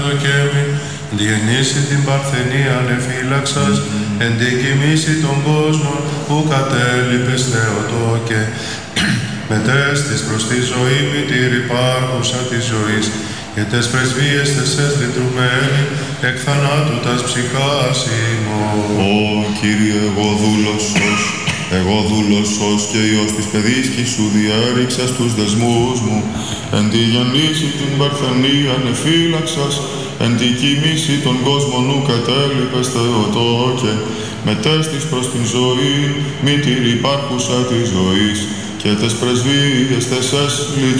Διενύσει την παρθενία ανεφύλαξας, εν την κοιμήσει των κόσμων που κατέλειπες Θεοτόκε. Μετέστης προς τη ζωή μητήρ υπάρχουσα της ζωής, και τες πρεσβείες τεσές λυτρουμένη, εκ θανάτου τας ψυχάς ημών. Ω Κύριε, εγώ δούλος σως και Υιός της παιδίσκης σου διέριξα στους δεσμούς μου, εν τη γεννήση την παρθενία ανεφύλαξας, εν τη κοιμήση των κόσμων ου κατέλειπες Θεοτόκε, μετέστης προς την ζωή, μήτηρ υπάρχουσα της ζωής, και τες πρεσβείες τεσές